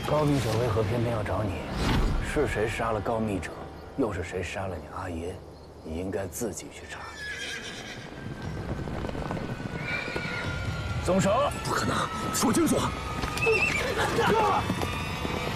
高密者为何偏偏要找你？是谁杀了高密者？又是谁杀了你阿爷？你应该自己去查。松手！ 不可能，说清楚！ 哥！